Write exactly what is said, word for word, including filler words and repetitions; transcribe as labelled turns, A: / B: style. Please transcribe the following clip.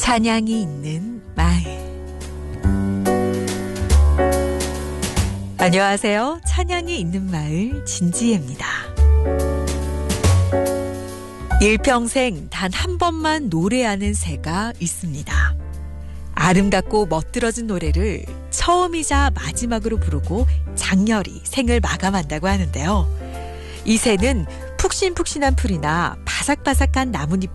A: 찬양이 있는 마을. 안녕하세요. 찬양이 있는 마을 진지혜입니다. 일평생 단 한 번만 노래하는 새가 있습니다. 아름답고 멋들어진 노래를 처음이자 마지막으로 부르고 장렬히 생을 마감한다고 하는데요. 이 새는 푹신푹신한 풀이나 바삭바삭한 나뭇잎